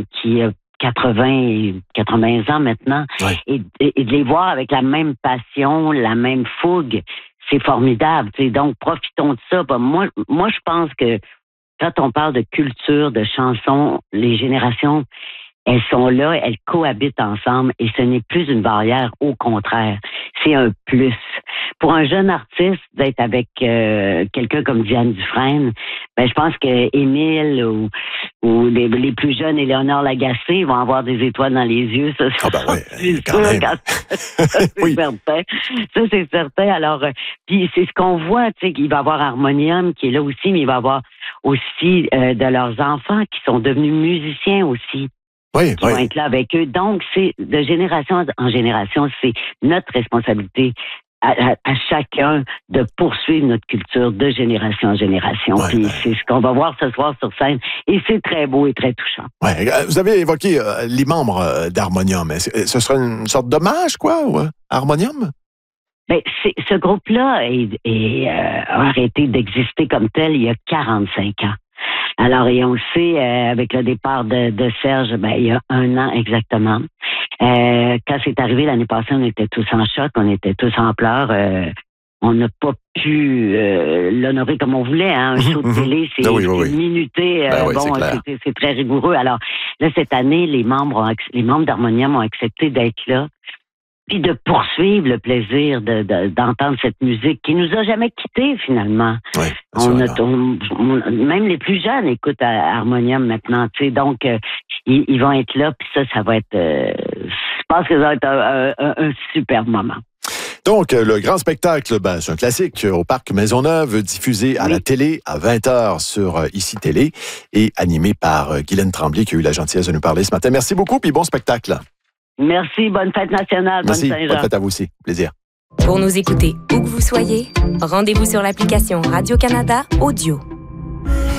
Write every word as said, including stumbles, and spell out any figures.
qui a quatre-vingts, quatre-vingts ans maintenant, ouais. et, et, et de les voir avec la même passion, la même fougue, c'est formidable. T'sais. Donc, profitons de ça. Bah, moi, moi, je pense que quand on parle de culture, de chansons, les générations, elles sont là, elles cohabitent ensemble et ce n'est plus une barrière, au contraire, c'est un plus. Pour un jeune artiste, d'être avec euh, quelqu'un comme Diane Dufresne, ben je pense que Émile ou, ou les, les plus jeunes, Éléonore Lagacé, vont avoir des étoiles dans les yeux. Ça, ah ben ouais, c'est quand sûr, même. quand, ça, c'est oui. certain. Ça, c'est certain. Alors, euh, puis c'est ce qu'on voit, tu sais, qu'il va y avoir Harmonium qui est là aussi, mais il va y avoir aussi euh, de leurs enfants qui sont devenus musiciens aussi. Oui, qui oui. vont être là avec eux. Donc, c'est de génération en génération, c'est notre responsabilité à, à, à chacun de poursuivre notre culture de génération en génération. Ouais, Puis ben... c'est ce qu'on va voir ce soir sur scène. Et c'est très beau et très touchant. Ouais. Vous avez évoqué euh, les membres euh, d'Harmonium. Ce serait une sorte d'hommage, quoi, ou, euh, Harmonium? Ben, c'est, ce groupe-là est, est, euh, a arrêté d'exister comme tel il y a quarante-cinq ans. Alors, et on le sait, euh, avec le départ de, de Serge, ben, il y a un an exactement. Euh, quand c'est arrivé l'année passée, on était tous en choc, on était tous en pleurs. Euh, on n'a pas pu euh, l'honorer comme on voulait. Hein. Un show de télé, c'est, ah oui, oui, c'est oui. minuté. Euh, ben oui, bon, c'est, c'est, c'est très rigoureux. Alors, là, cette année, les membres, ont, les membres d'Harmonium ont accepté d'être là. Puis de poursuivre le plaisir de, de, d'entendre cette musique qui nous a jamais quittés, finalement. Oui, on a, on, on, même les plus jeunes écoutent à Harmonium maintenant, tu sais. Donc, euh, ils, ils vont être là, puis ça, ça va être... Euh, je pense que ça va être un, un, un super moment. Donc, le grand spectacle, ben, c'est un classique au Parc Maisonneuve, diffusé à oui. la télé à vingt heures sur euh, Ici Télé et animé par euh, Guylaine Tremblay, qui a eu la gentillesse de nous parler ce matin. Merci beaucoup, puis bon spectacle. Merci, bonne fête nationale, Merci, bonne Saint-Jean. Bonne fête à vous aussi, plaisir. Pour nous écouter où que vous soyez, rendez-vous sur l'application Radio-Canada Audio.